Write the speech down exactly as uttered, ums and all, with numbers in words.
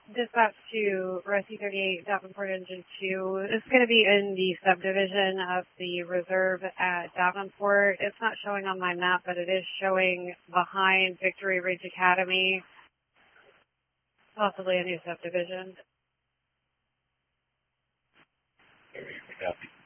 Dispatch to Rescue thirty-eight, Davenport Engine two. It's going to be in the subdivision of the reserve at Davenport. It's not showing on my map, but it is showing behind Victory Ridge Academy, possibly a new subdivision. Copy.